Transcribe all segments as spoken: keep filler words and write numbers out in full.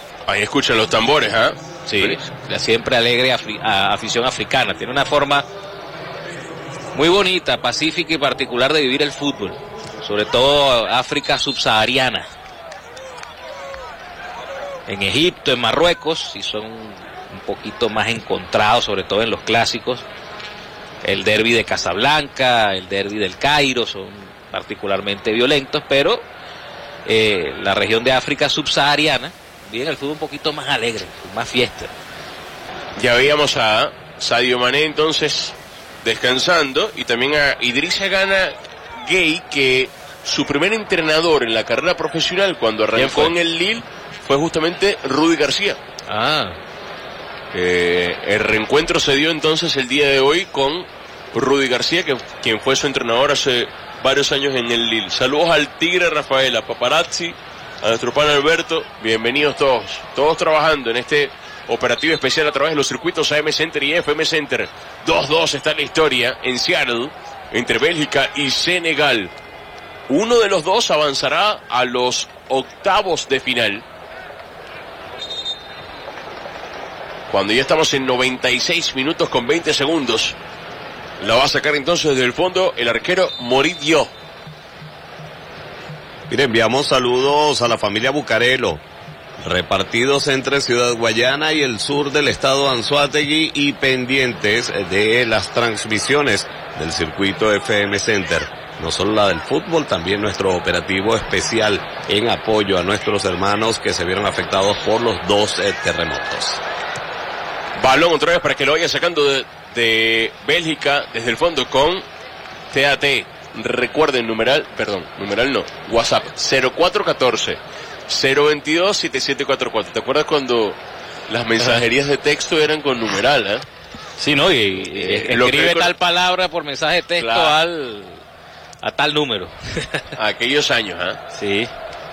Ahí escuchan los tambores, ¿ah? ¿eh? Sí, la siempre alegre afri a, afición africana. Tiene una forma muy bonita, pacífica y particular de vivir el fútbol. Sobre todo África subsahariana. En Egipto, en Marruecos, sí son un poquito más encontrados, sobre todo en los clásicos. El derbi de Casablanca, el derbi del Cairo son particularmente violentos, pero eh, la región de África subsahariana vive el fútbol un poquito más alegre, más fiesta. Ya veíamos a Sadio Mané entonces descansando, y también a Idrissa Gana Gueye, que su primer entrenador en la carrera profesional cuando arrancó en el Lille fue justamente Rudy García. Ah. Eh, el reencuentro se dio entonces el día de hoy con Rudy García, que quien fue su entrenador hace varios años en el Lille. Saludos al Tigre Rafael, a Paparazzi, a nuestro pan Alberto. Bienvenidos todos, todos trabajando en este operativo especial a través de los circuitos A M Center y F M Center. dos dos está la historia en Seattle entre Bélgica y Senegal. Uno de los dos avanzará a los octavos de final. Cuando ya estamos en noventa y seis minutos con veinte segundos, la va a sacar entonces desde el fondo el arquero Moridio. Mire, enviamos saludos a la familia Bucarelo, repartidos entre Ciudad Guayana y el sur del estado Anzoátegui, y pendientes de las transmisiones del circuito F M Center. No solo la del fútbol, también nuestro operativo especial en apoyo a nuestros hermanos que se vieron afectados por los dos eh, terremotos. Balón otra vez para que lo vaya sacando de, de Bélgica desde el fondo con T A T. Recuerden numeral, perdón, numeral no, WhatsApp cero cuatro uno cuatro, cero veintidós, setenta y siete cuarenta y cuatro. ¿Te acuerdas cuando las mensajerías de texto eran con numeral, eh? Sí, ¿no? Y, y eh, escribe tal palabra por mensaje de texto, claro, al a tal número. Aquellos años, ¿ah? ¿eh? Sí.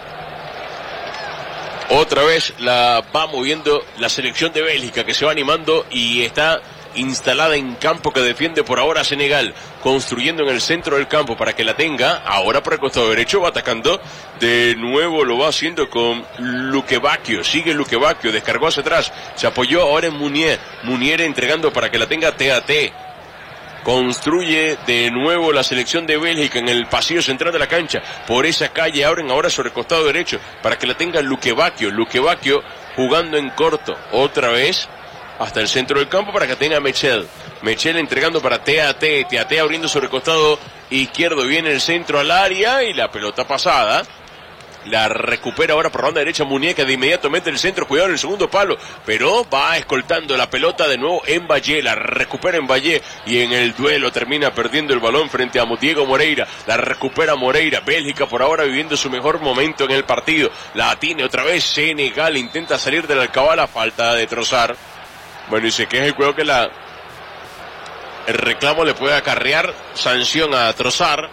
Otra vez la va moviendo la selección de Bélgica, que se va animando y está instalada en campo que defiende por ahora Senegal, construyendo en el centro del campo para que la tenga. Ahora por el costado derecho va atacando de nuevo, lo va haciendo con Luquebacchio, sigue Luquebacchio, descargó hacia atrás, se apoyó ahora en Munier, Munier entregando para que la tenga T A T. Construye de nuevo la selección de Bélgica en el pasillo central de la cancha. Por esa calle abren ahora sobre el costado derecho para que la tenga Luquebacchio. Luquebacchio jugando en corto. Otra vez hasta el centro del campo para que tenga Mechel. Mechel entregando para T A T. T A T abriendo sobre el costado izquierdo. Viene el centro al área y la pelota pasada. La recupera ahora por la banda derecha Muñeca, de inmediato mete el centro, cuidado en el segundo palo, pero va escoltando la pelota de nuevo en Valle, la recupera en Valle y en el duelo termina perdiendo el balón frente a Diego Moreira, la recupera Moreira. Bélgica por ahora viviendo su mejor momento en el partido, la tiene otra vez Senegal, intenta salir de la alcabala, falta de Trossard. Bueno, y se queja el juego que la el reclamo le puede acarrear sanción a Trossard.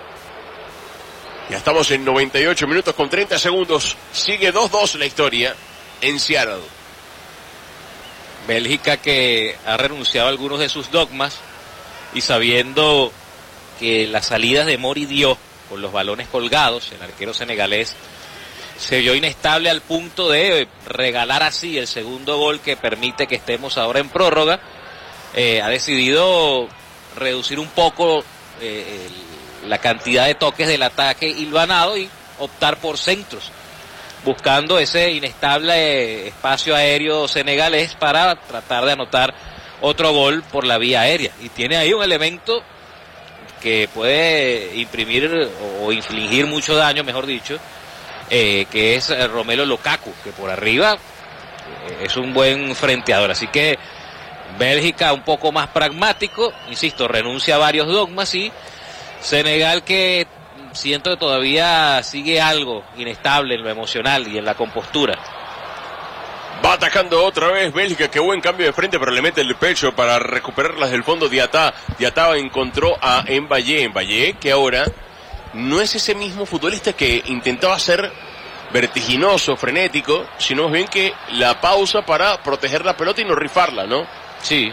Ya estamos en noventa y ocho minutos con treinta segundos. Sigue dos dos la historia en Seattle. Bélgica que ha renunciado a algunos de sus dogmas y sabiendo que las salidas de Moridio con los balones colgados, el arquero senegalés, se vio inestable al punto de regalar así el segundo gol que permite que estemos ahora en prórroga, eh, ha decidido reducir un poco eh, el la cantidad de toques del ataque hilvanado y optar por centros, buscando ese inestable espacio aéreo senegalés para tratar de anotar otro gol por la vía aérea. Y tiene ahí un elemento que puede imprimir o infligir mucho daño, mejor dicho, eh, que es Romelu Lukaku, que por arriba eh, es un buen frenteador. Así que Bélgica un poco más pragmático, insisto, renuncia a varios dogmas, y Senegal que siento que todavía sigue algo inestable en lo emocional y en la compostura. Va atacando otra vez Bélgica, que buen cambio de frente, pero le mete el pecho para recuperarlas del fondo. Diatá, Diatá encontró a Mbaye, Mbaye que ahora no es ese mismo futbolista que intentaba ser vertiginoso, frenético, sino más bien que la pausa para proteger la pelota y no rifarla, ¿no? Sí.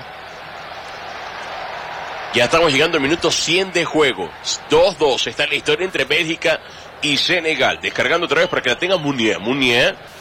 Ya estamos llegando al minuto cien de juego. dos dos está la historia entre Bélgica y Senegal. Descargando otra vez para que la tenga Munier. Munier